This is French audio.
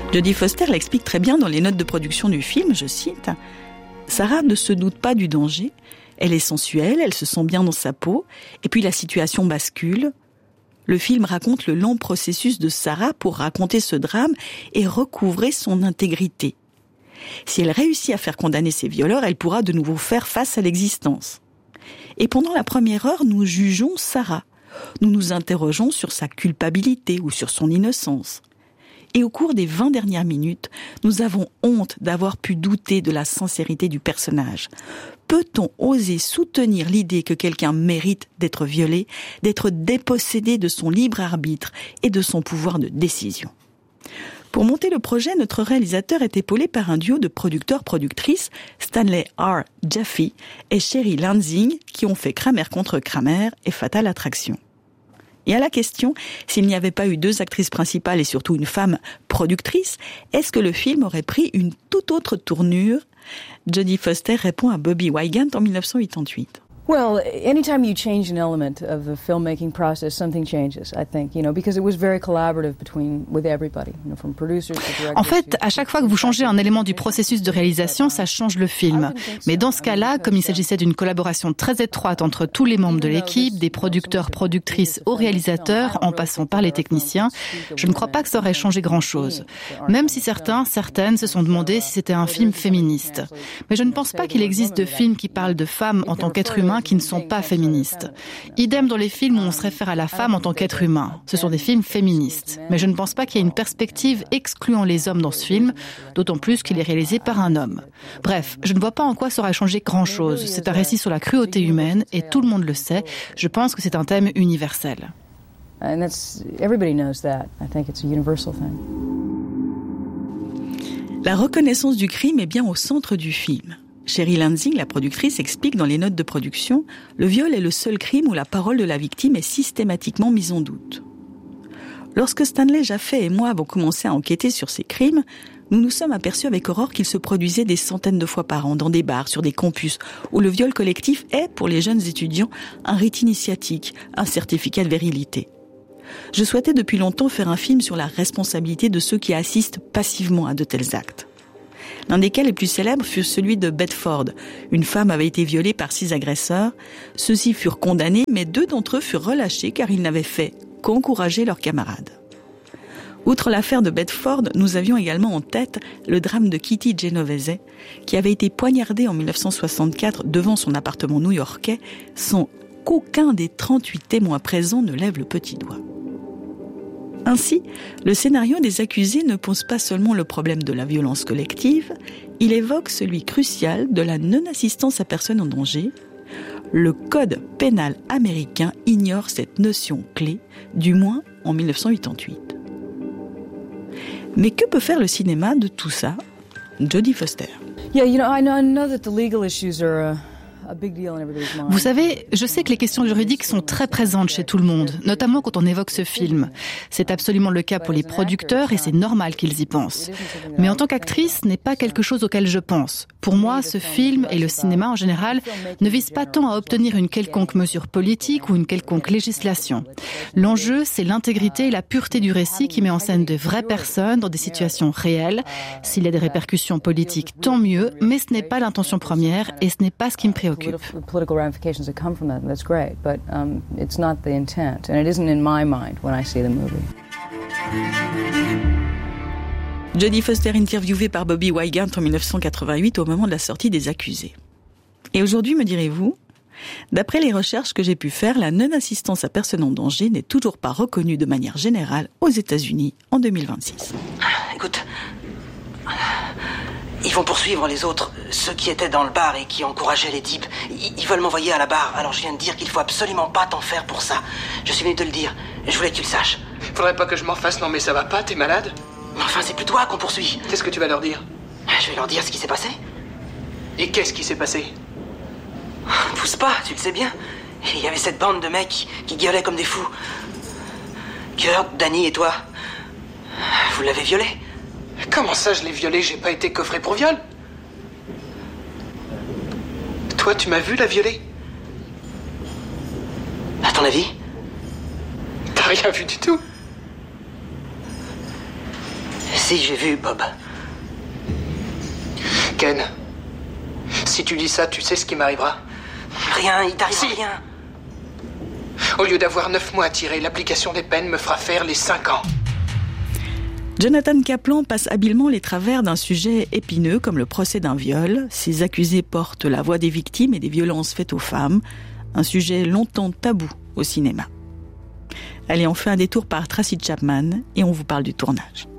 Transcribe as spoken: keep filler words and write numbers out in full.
Jodie Foster l'explique très bien dans les notes de production du film, je cite « Sarah ne se doute pas du danger, elle est sensuelle, elle se sent bien dans sa peau, et puis la situation bascule. Le film raconte le long processus de Sarah pour raconter ce drame et recouvrer son intégrité. Si elle réussit à faire condamner ses violeurs, elle pourra de nouveau faire face à l'existence. Et pendant la première heure, nous jugeons Sarah. Nous nous interrogeons sur sa culpabilité ou sur son innocence. Et au cours des vingt dernières minutes, nous avons honte d'avoir pu douter de la sincérité du personnage. Peut-on oser soutenir l'idée que quelqu'un mérite d'être violé, d'être dépossédé de son libre arbitre et de son pouvoir de décision ? Pour monter le projet, notre réalisateur est épaulé par un duo de producteurs-productrices, Stanley R. Jaffe et Sherry Lansing, qui ont fait Kramer contre Kramer et Fatal Attraction. Et à la question, s'il n'y avait pas eu deux actrices principales et surtout une femme productrice, est-ce que le film aurait pris une toute autre tournure ? Jodie Foster répond à Bobby Wygant en dix-neuf cent quatre-vingt-huit. Well, anytime you change an element of the filmmaking process, something changes, I think, you know, because it was very collaborative between, with everybody, you know, from producers to directors. En fait, à chaque fois que vous changez un élément du processus de réalisation, ça change le film. Mais dans ce cas-là, comme il s'agissait d'une collaboration très étroite entre tous les membres de l'équipe, des producteurs, productrices aux réalisateurs, en passant par les techniciens, je ne crois pas que ça aurait changé grand-chose. Même si certains, certaines se sont demandé si c'était un film féministe. Mais je ne pense pas qu'il existe de films qui parlent de femmes en tant qu'être humain qui ne sont pas féministes. Idem dans les films où on se réfère à la femme en tant qu'être humain. Ce sont des films féministes. Mais je ne pense pas qu'il y ait une perspective excluant les hommes dans ce film, d'autant plus qu'il est réalisé par un homme. Bref, je ne vois pas en quoi ça aurait changé grand-chose. C'est un récit sur la cruauté humaine et tout le monde le sait. Je pense que c'est un thème universel. And that's, everybody knows that. I think it's a universal thing. La reconnaissance du crime est bien au centre du film. Sherry Lansing, la productrice, explique dans les notes de production « Le viol est le seul crime où la parole de la victime est systématiquement mise en doute. » Lorsque Stanley Jaffe et moi avons commencé à enquêter sur ces crimes, nous nous sommes aperçus avec horreur qu'ils se produisaient des centaines de fois par an dans des bars, sur des campus, où le viol collectif est, pour les jeunes étudiants, un rite initiatique, un certificat de virilité. Je souhaitais depuis longtemps faire un film sur la responsabilité de ceux qui assistent passivement à de tels actes. L'un desquels les plus célèbres fut celui de Bedford. Une femme avait été violée par six agresseurs. Ceux-ci furent condamnés, mais deux d'entre eux furent relâchés car ils n'avaient fait qu'encourager leurs camarades. Outre l'affaire de Bedford, nous avions également en tête le drame de Kitty Genovese, qui avait été poignardée en dix-neuf cent soixante-quatre devant son appartement new-yorkais, sans qu'aucun des trente-huit témoins présents ne lève le petit doigt. Ainsi, le scénario des accusés ne pose pas seulement le problème de la violence collective, il évoque celui crucial de la non-assistance à personne en danger. Le code pénal américain ignore cette notion clé, du moins en dix-neuf cent quatre-vingt-huit. Mais que peut faire le cinéma de tout ça ? Jodie Foster. Yeah, you know, I know, I know that the legal issues are... Uh... Vous savez, je sais que les questions juridiques sont très présentes chez tout le monde, notamment quand on évoque ce film. C'est absolument le cas pour les producteurs et c'est normal qu'ils y pensent. Mais en tant qu'actrice, ce n'est pas quelque chose auquel je pense. Pour moi, ce film et le cinéma en général ne visent pas tant à obtenir une quelconque mesure politique ou une quelconque législation. L'enjeu, c'est l'intégrité et la pureté du récit qui met en scène de vraies personnes dans des situations réelles. S'il y a des répercussions politiques, tant mieux, mais ce n'est pas l'intention première et ce n'est pas ce qui me préoccupe. Political ramifications that come from that, that's great, but um, it's not the intent, and it isn't in my mind when I see the movie. Jodie Foster interviewée par Bobby Wygant en dix-neuf cent quatre-vingt-huit au moment de la sortie des accusés. Et aujourd'hui, me direz-vous, d'après les recherches que j'ai pu faire, la non-assistance à personne en danger n'est toujours pas reconnue de manière générale aux États-Unis en deux mille vingt-six. Écoute, ils vont poursuivre les autres, ceux qui étaient dans le bar et qui encourageaient les types. Ils veulent m'envoyer à la barre, alors je viens de dire qu'il faut absolument pas t'en faire pour ça. Je suis venu te le dire, et je voulais que tu le saches. Faudrait pas que je m'en fasse, non mais ça va pas, t'es malade ? Enfin, c'est plus toi qu'on poursuit. Qu'est-ce que tu vas leur dire ? Je vais leur dire ce qui s'est passé. Et qu'est-ce qui s'est passé ? Pousse pas, tu le sais bien. Il y avait cette bande de mecs qui gueulaient comme des fous. Kurt, Danny et toi, vous l'avez violé ? Comment ça, je l'ai violée ? J'ai pas été coffré pour viol. Toi, tu m'as vu la violer ? À ton avis ? T'as rien vu du tout. Si, j'ai vu, Bob. Ken, si tu dis ça, tu sais ce qui m'arrivera? Rien, il t'arrive Si. rien. Au lieu d'avoir neuf mois à tirer, l'application des peines me fera faire les cinq ans. Jonathan Kaplan passe habilement les travers d'un sujet épineux comme le procès d'un viol. Ses accusés portent la voix des victimes et des violences faites aux femmes, un sujet longtemps tabou au cinéma. Allez, on fait un détour par Tracy Chapman et on vous parle du tournage.